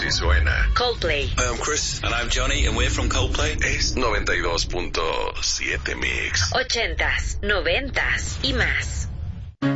así suena. Coldplay. Hi, I'm Chris. And I'm Johnny, and we're from Coldplay. Es 92.7 Mix. 80s, 90s y más.